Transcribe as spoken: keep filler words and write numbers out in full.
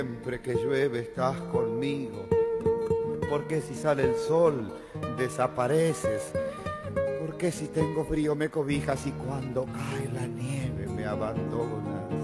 Siempre que llueve estás conmigo. ¿Por qué si sale el sol desapareces? ¿Por qué si tengo frío me cobijas y cuando cae la nieve me abandonas?